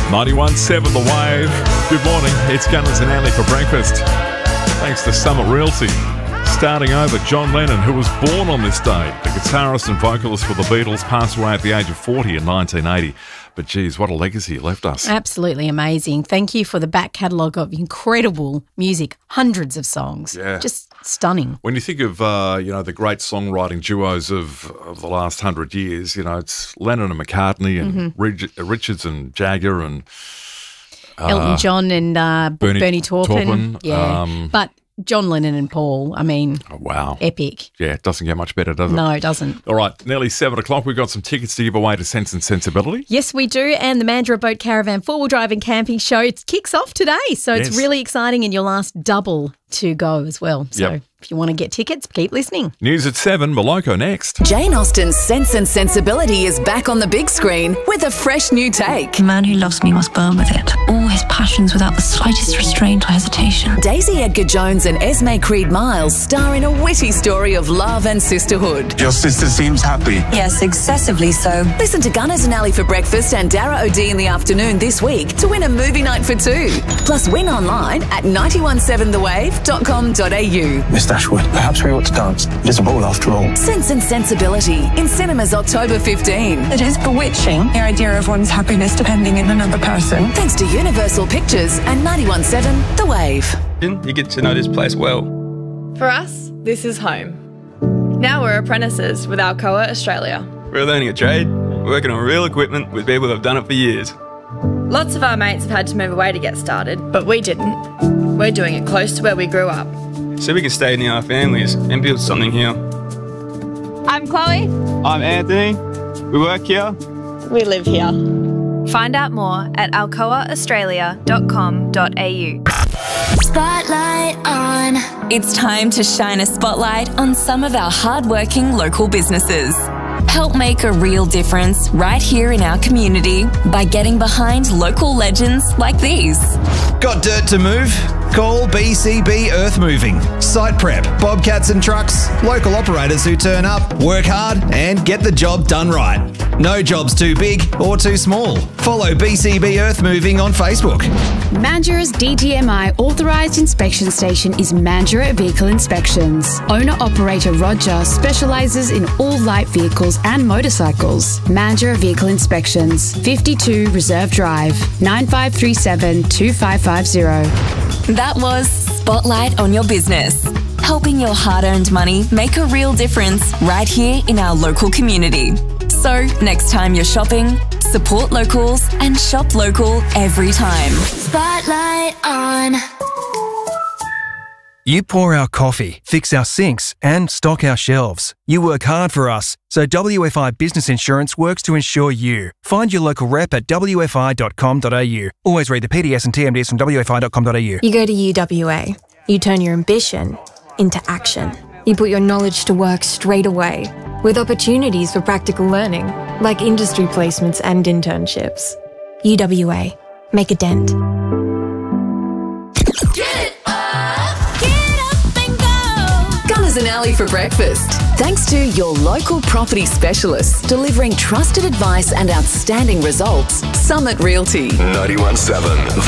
91.7 The Wave. Good morning. It's Gunners and Alley for breakfast. Thanks to Summit Realty. Starting over, John Lennon, who was born on this day. The guitarist and vocalist for the Beatles passed away at the age of 40 in 1980. But geez, what a legacy he left us. Absolutely amazing. Thank you for the back catalogue of incredible music, hundreds of songs. Yeah. Just stunning. When you think of, the great songwriting duos of the last 100 years, it's Lennon and McCartney and Richards and Jagger and Elton John and Bernie Taupin. Yeah. But John Lennon and Paul, oh, wow. Epic. Yeah, it doesn't get much better, does it? No, it doesn't. All right, nearly 7 o'clock. We've got some tickets to give away to Sense and Sensibility. Yes, we do. And the Mandurah Boat Caravan 4-wheel drive and camping show, it kicks off today. So It's really exciting, and your last double to go as well. So if you want to get tickets, keep listening. News at 7, Moloko next. Jane Austen's Sense and Sensibility is back on the big screen with a fresh new take. The man who loves me must burn with it. All his passions without the slightest restraint or hesitation. Daisy Edgar Jones and Esme Creed Miles star in a witty story of love and sisterhood. Your sister seems happy. Yes, excessively so. Listen to Gunners and Alley for breakfast and Dara O'D in the afternoon this week to win a movie night for two. Plus win online at 917thewave.com.au. Miss Dashwood, perhaps we ought to dance. It is a ball after all. Sense and Sensibility in cinemas October 15. It is bewitching, the idea of one's happiness depending on another person. Thanks to Universal Pictures and 91.7 The Wave. You get to know this place well. For us, this is home. Now we're apprentices with Alcoa Australia. We're learning a trade, working on real equipment with people that have done it for years. Lots of our mates have had to move away to get started, but we didn't. We're doing it close to where we grew up. So we can stay near our families and build something here. I'm Chloe. I'm Anthony. We work here. We live here. Find out more at alcoaaustralia.com.au. Spotlight on. It's time to shine a spotlight on some of our hardworking local businesses. Help make a real difference right here in our community by getting behind local legends like these. Got dirt to move? Call BCB Earth Moving. Site prep, bobcats and trucks, local operators who turn up, work hard and get the job done right. No job's too big or too small. Follow BCB Earth Moving on Facebook. Mandurah's DTMI authorised inspection station is Mandurah Vehicle Inspections. Owner-operator Roger specialises in all light vehicles and motorcycles. Mandurah Vehicle Inspections, 52 Reserve Drive, 9537 2550. That was Spotlight on Your Business, helping your hard-earned money make a real difference right here in our local community. So, next time you're shopping, support locals and shop local every time. Spotlight on. You pour our coffee, fix our sinks and stock our shelves. You work hard for us, so WFI Business Insurance works to insure you. Find your local rep at wfi.com.au. Always read the PDS and TMDs from wfi.com.au. You go to UWA. You turn your ambition into action. You put your knowledge to work straight away with opportunities for practical learning, like industry placements and internships. UWA. Make a dent. Gunners and Alley for breakfast. Thanks to your local property specialists delivering trusted advice and outstanding results. Summit Realty. 91.7